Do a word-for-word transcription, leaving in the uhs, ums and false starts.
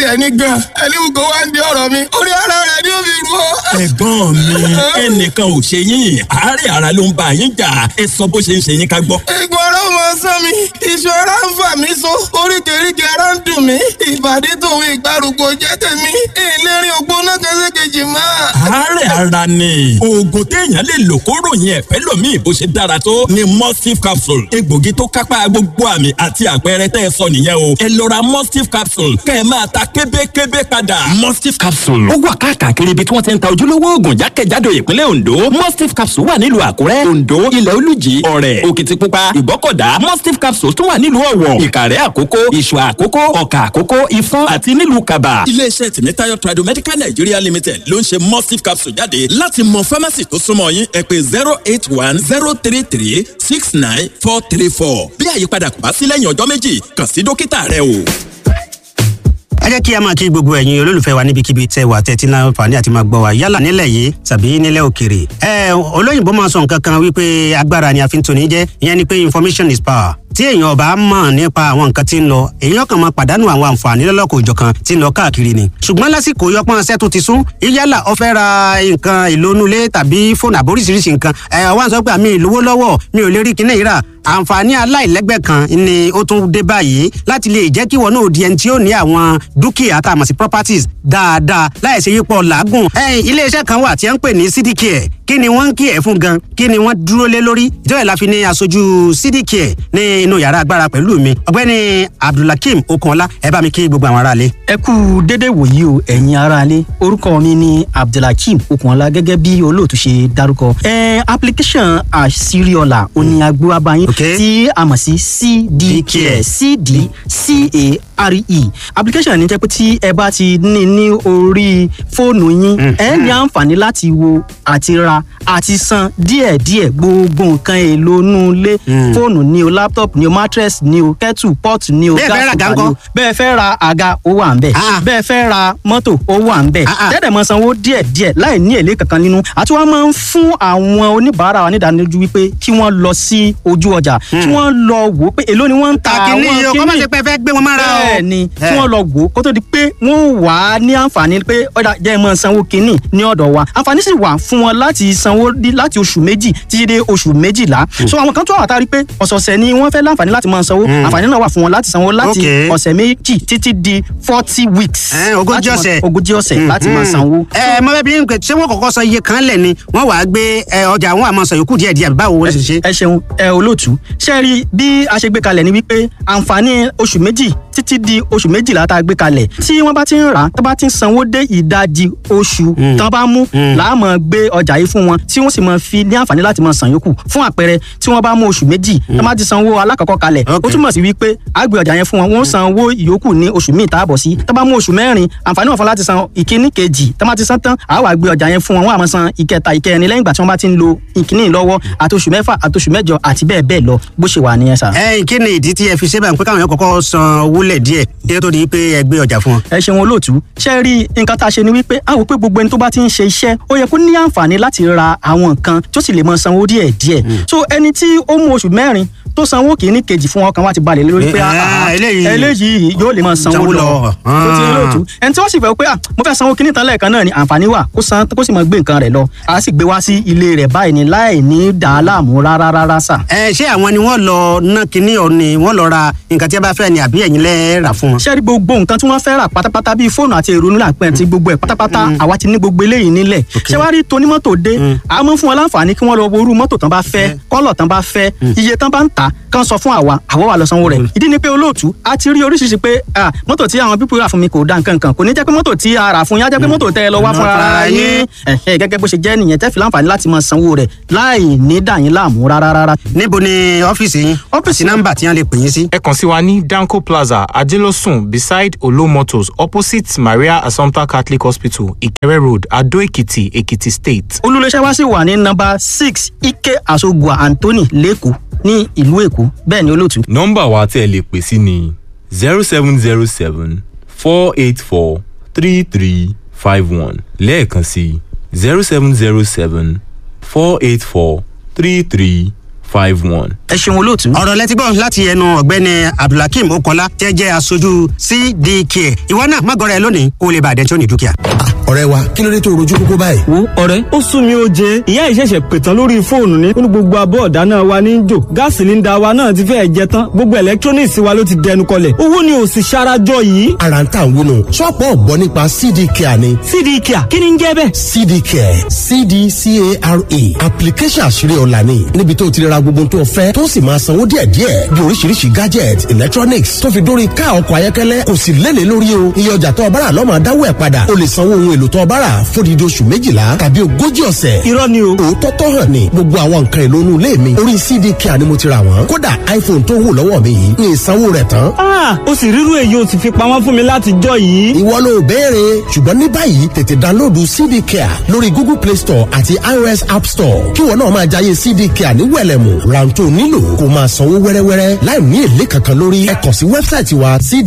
tiẹ̀ ní gan ẹni wù kó wá ń di ọ̀rọ̀ mi orí ara rẹ̀ ni ó fi rú ọ. ẹ̀gbọ́n mi ẹnìkan ò ṣe yín àárẹ̀ ara ló ń bá yín jà ẹ sọ bó ṣe ń ṣe yín ká gbọ́. egun ara ò máa sán mi iṣan ara ń fà mí so oríkèéríkèé ara ń dùn mí ìbàdí tòun ìgbàrúgbó jẹ́ tèmi ìlérí ògbóná kẹsẹ̀kejì máa. àárẹ̀ ara ni oògùn téèyàn lè lò kó ròyìn ẹ̀fẹ́ lòmíì bó ṣe dára tó ni mustif capsule egbògi tó kápá gbogbo àmì àti àpẹẹrẹ tẹ́ ẹ sọ nìyẹn o ẹ lọ ra mustif capsule kẹ́ ẹ máa ta kébékébé padà. mustif capsule ó wà káàkiri ibi tí wọ́n ti ń ta ojúlówó oògùn jákèjádò ìpínlẹ̀ Ondo. mustif capsule wà nílùú Àkúrẹ́, Ondo, Ilẹ̀ Olújì, Ọ̀rẹ̀, Òkìtìpupa, Ìgbọ́kọ̀dá. mustif capsule tún wà nílùú Ọ̀wọ̀, Ìkàrẹ́ Àkókó, Ìṣù Àkókó, Ọ̀kà Àkókó, Ìfọ̀n àti nílùú Kàbà. iléeṣẹ́ tìmítayọ̀ Tradomedical Nigeria Limited ló ń ṣe mustif capsule jáde. láti mọ fámásì tó súnmọ́ yín ẹ pè zero eight one zero three three six nine four three four. bí àyípadà kò bá sí lẹ́yìn ọjọ́ méjì kàn sí dókítà rẹ o. ẹ jẹ́ kí a máa kí gbogbo ẹ̀yin olólùfẹ́ wa níbikíbi tẹ́ wà tẹ́tí náà fàní àti máa gbọ́ wa yálà nílẹ̀ yìí tàbí nílẹ̀ òkèrè. ẹ olóyìnbó máa sọ nǹkan kan wípé agbára ni a fi ń toni jẹ́ ìyẹn ni pé information is power. tí èèyàn ọba mọ̀ nípa àwọn nǹkan tí ń lọ èèyàn kan máa pàdánù àwọn àǹfààní lọ́lọ́kọ̀ òjọ̀kan tí ń lọ káàkiri ni. ṣùgbọ́n lásìkò yọpọ́n ṣẹ́ tó ti sún yálà ó fẹ́ ra nǹkan ìlónúlé tàbí fóònù àbóríṣiríṣi nǹkan ẹ̀ wá ń sọ pé àmì ìlówó lọ́wọ́ mi ò lè rí kinní yìí rà àǹfààní aláìlẹ́gbẹ́ kan ni ó tún dé báyìí láti lè jẹ́ kí wọn náà di ẹni tí ó ní àwọn dúkìá tá a mọ̀ sí properties dáadáa láì ṣe yípo làágùn. iléeṣẹ́ kan wà tí wọ́n ń pè ní cdcare kí ni wọ́n ń kí ẹ̀ fún gan kí ni wọ́n dúró lé lórí ìjọba ìlàfi ní aṣojú cdcare ní inú yàrá agbára pẹ̀lú mi ọ̀gbẹ́ni abdulhakeem okunọlá ẹ bá mi kí gbogbo àwọn aráalé. ẹ kú dédé wòyí o ẹ̀yin aráalé orúkọ mi ni abdulhakeem okunọlá gẹ́gẹ́ bí olóòtú ṣe dárúkọ. ẹ application àṣírí ọ̀la òní agbóhábáyín tí a mọ̀ sí cdcare cdcare application ní jẹ́ pé tí ẹ bá ti ní ní orí fóònù yín ẹ ní àǹfààní láti wo àti ra àti san díẹ̀díẹ̀ gbogbo nǹkan èlò inú ilé fóònù ni o laptop ni o mattress ni o kettle pot ni o gas cooker ni o bẹ́ẹ̀ fẹ́ ra àga ó wà ń bẹ̀ bẹ́ẹ̀ fẹ́ ra mọ́tò ó wà ń bẹ̀ tẹ́lẹ̀ mọ́ sanwó díẹ̀díẹ̀ láì ní èlé kankan nínú àti wọ́n máa ń fún àwọn oníbàárà wa nídánilójú wípé kí wọ́n lọ sí ojú ọjà kí wọ́n lọ wò ó pé èló ni wọ́n ń ta àwọn kíní yìí kọ́ máa ṣe pé fẹ́ gbé wọn mára o. bẹ́ẹ̀ ni kí wọ́n lọ wò ó kó tó di pé wọ́n wà á ní àǹfààní pé ọ̀dà jẹ́ mọ́ sanwó kíní ní ọ̀dọ̀ wa àǹfààní sì wà fún wọn láti sanwó láti oṣù méjì títí dé oṣù méjìlá so àwọn kan tó wà tá a rí pé ọ̀sọ̀ọ̀sẹ̀ ni wọ́n fẹ́ láǹfààní láti máa sanwó àǹfààní náà wà fún wọn láti sanwó láti ọ̀sẹ̀ méjì títí di forty weeks ogójì ọ̀sẹ̀ ogójì ọ̀sẹ̀ láti máa sanwó. ẹ mọ bẹẹ bí n pè ṣé wọn kọ́kọ́ sọ iye kan lẹ ni wọn wàá gbé ọjà àwọn àmọ́ sọ yòókù díẹ̀ díẹ̀ báwo wọn ṣe ṣe. ẹ ṣeun ẹ olóòtú ṣe rí bí a ṣe gbé kalẹ̀ ni wípé àǹfààní oṣù méjì títí di oṣù méjìlá tá a gbé kalẹ̀ tí wọ́n bá ti ń rà tó bá ti ń sanwó dé ìdajì oṣù tán bá mú láàmú gbé ọjà yìí fún wọn tí wọ́n sì máa fi ní àǹfààní láti máa san yòókù fún àpẹẹrẹ tí wọ́n bá mú oṣù méjì tó bá ti sanwó alákọ̀ọ́kọ́ kalẹ̀ ó túmọ̀ sí wípé a gbé ọjà yẹn fún wọn wọ́n san owó ìyókù ní oṣù míì tá a bọ̀ sí tó bá mú oṣù mẹ́rin àǹfààní wọn fún láti san ìkíní kejì tó bá ti san tán àá wá gbé ọjà yẹn fún wọn wọ́n á máa san ìkẹta ìkẹrin lẹ́yìn ìgbà tí wọ́n bá ti ń lo ìkíní lọ́wọ́ àti oṣù mẹ́fà àti oṣù mẹ́jọ àti bẹ́ẹ̀ bẹ́ẹ̀ lọ bó ṣe wà nìyẹn sà. ẹ kí ni ìdí tí ẹ fi ṣe báyìí pé káwọn yẹn kọ́kọ́ san owó lẹ̀ díẹ̀ kí ẹ tó di pé ẹ gbé ọjà fún wọn. ẹ ṣeun olóòtú ṣe rí nǹkan tá a ṣe ni wípé a wò pé gbogbo ẹni tó bá ti ń ṣe iṣẹ́ ó yẹ kó ní àǹfààní láti ra àwọn nǹkan tó sì lè máa sanwó díẹ̀ díẹ̀ so ẹni tí ó mú oṣù mẹ́rin tó sanwó kìíní kejì fún ọkàn wa ti balẹ̀ lórí pé eléyìí yóò lè máa sanwó lọ tó ti olóòtú ẹni tí wọ́n sì fẹ́ pé mo fẹ́ sanwó kìíní tán lẹ́ẹ̀kan náà ni àǹfààní wà kó san kó sì máa gbé nǹkan rẹ̀ lọ a sì gbé wá sí ilé rẹ̀ báyìí ni láì ní dàá láàmú rárá rárá sà. ẹ ṣé àwọn ni wọ́n lọ ná kinní ọ ni wọ́n lọ ra nǹkan tí a bá fẹ́ ni àbí ẹ̀yin lẹ rà fún wọn. ṣé rí gbogbo nǹkan tí wọ́n fẹ́ rà pátápátá bíi fóònù àti èrò nílà pẹ́ ti gbogbo ẹ̀ pátápátá àwa ti ní gbogbo eléyìí nílẹ̀ ṣé wàá rí tonímọ́tò dé a mọ̀ fún wọn láǹfààní kí wọ́n lọ wo irú mọ́tò tán bá fẹ́ kọ́lọ̀ tán bá fẹ́ iye tán bá ń tà kán sọ fún àwa àwa wà lọ sanwó rẹ̀ ìdí ni pé olóòtú a ti rí oríṣiríṣi pé mọ́tò tí àwọn pípọ̀ rà fún mi kò dá nǹkan kan kò ní jẹ́ pé mọ́tò tí a rà fún yín á jẹ́ pé mọ́tò tẹ́ ẹ lọ wá fún ara yín gẹ́gẹ́ bó ṣe jẹ́ nìyẹn tẹ́ fi láǹfààní láti máa sanwó rẹ̀ láì ní dà yín láàmú rárá rárá. níbo ni ọ́fíìsì yín ọ́fíìsì nọ́mbà tí wọ́n lè pè yín sí. ẹ kàn sí wa ní Danco Plaza Ajelosun beside Olo Motors opposite Maria Assumpta Catholic Hospital Ikere Road Ado Ekiti Ekiti State. olùléṣẹ́ wa sì wà ní nọ́mbà six Ike Asogua Anthony Lẹ́kọ̀ọ́ ní ìlú Èkó bẹ́ẹ̀ ni olóòtú. nọ́mbà wa tẹ́ ẹ lè pè sí ni zero seven zero seven four eight four three three five one lẹ́ẹ̀kan sí zero seven zero seven four eight four three three five one. ẹ ṣeun olóòtú. ọ̀rọ̀ lẹ́tí gbọ́ láti ẹnu ọ̀gbẹ́ni Abdulhakeem Okola tẹ́ jẹ́ aṣojú C D K. ìwọ náà má gọrẹ lónìí kó o lè bàdẹ́ tí ó ní dúkìá. ọ̀rẹ́ wa kí ló dé tó rojú kókó báyìí. wo ọ̀rẹ́ ó sún mi ó jẹ ìyá ìṣẹ̀ṣẹ̀ pètàn lórí fóònù ní ní gbogbo abọ́ ọ̀dáná wa ní jò gáàsì sílíńdà wa náà ti fẹ́ẹ̀ jẹ tán gbogbo electronics wa ló ti dẹnu kọlẹ̀ owó ni ò sì ṣarajọ yìí. ara ń tà ń wúnu ṣọ́ọ̀pù ọ̀gbọ́n nípa C D Care ni. C D Care kí ni ń jẹ́ bẹ́ẹ̀. C D Care C D C A R A application àṣírí ọ̀la ni níbi tó ti ra gbogbo tó fẹ́ tó sì máa sanwó díẹ̀díẹ̀ bí oríṣiríṣi gadget electronics tó fi dórí ká ọkọ̀ ayọ́kẹ́lẹ́ kò sì lélẹ̀ lórí o iye ọjà tó ọbára lọ́mọ dáwọ́ ẹ̀ padà o lè sanwó ohun èlò tó ọbára fódìdí oṣù méjìlá tàbí ogójì ọ̀sẹ̀. irọ́ ni o. òótọ́ tó hàn ní gbogbo àwọn nǹkan èlò inú ilé mi orí C D Care ni mo ti rà wọ́n kódà iPhone tó wù lọ́wọ́ mi yìí ní ìsanwó rẹ̀ tán. ah o sì rírú èyí o sì fi pamọ́ fún mi láti jọ yìí. ìwọ ló béèrè ṣùgbọ́n ní báyìí tètè dánlóòdù C D Care lórí Google Play Store àti iOS App Store kí wọn náà máa jayé C D Care ní wẹ̀lẹ̀mù rántó nílò kó máa sanwó wẹ́rẹ́wẹ́rẹ́ láì ní èlé kankan lórí ẹ kàn sí wẹ́bsáìtì wa C D